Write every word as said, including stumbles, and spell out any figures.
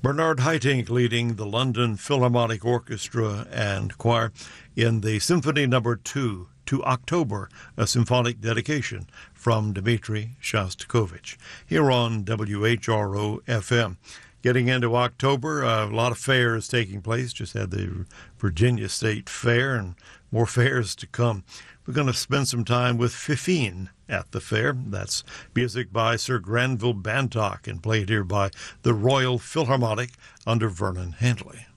Bernard Haitink leading the London Philharmonic Orchestra and Choir in the Symphony Number Two to October, a symphonic dedication from Dmitri Shostakovich, here on W H R O F M. Getting into October, uh, a lot of fairs taking place. Just had the Virginia State Fair and more fairs to come. We're going to spend some time with Fifine at the fair. That's music by Sir Granville Bantock and played here by the Royal Philharmonic under Vernon Handley.